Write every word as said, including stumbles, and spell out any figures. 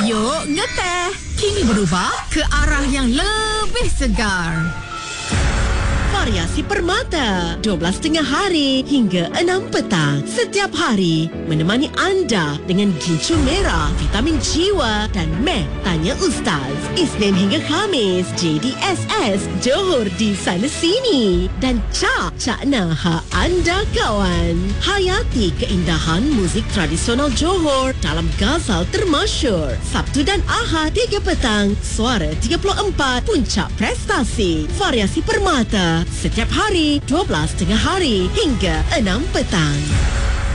Yuk ngeteh. Kini berubah ke arah yang lebih segar. Variasi Permata, dua belas tengah hari hingga enam petang. Setiap hari menemani anda dengan gincu merah, vitamin jiwa dan meh tanya Ustaz. Isnin hingga Khamis, J D S S Johor di sana sini. Dan Cak Cakna ha anda kawan. Hayati keindahan muzik tradisional Johor dalam Ghazal termasyur. Sabtu dan Ahad tiga petang, Suara tiga puluh empat, Puncak Prestasi. Variasi Permata setiap hari dua belas tengah hari hingga enam petang.